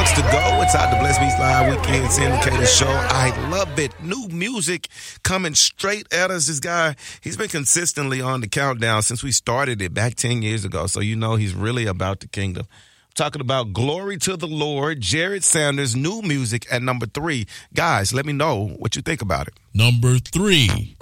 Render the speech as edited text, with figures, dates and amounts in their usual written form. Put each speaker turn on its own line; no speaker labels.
weeks to go inside the Blessed Beats Live Weekend Syndicated Show. I love it. New music coming straight at us. This guy, he's been consistently on the countdown since we started it back 10 years ago. So you know he's really about the kingdom. I'm talking about Glory to the Lord, Jared Sanders, new music at number 3. Guys, let me know what you think about it.
Number 3.